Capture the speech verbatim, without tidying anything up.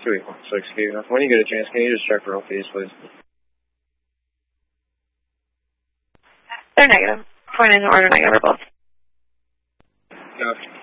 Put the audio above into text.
two eight one six, Steve. When you get a chance, can you just check for O Ps, please? They're negative. Point in order negative for both. Yeah.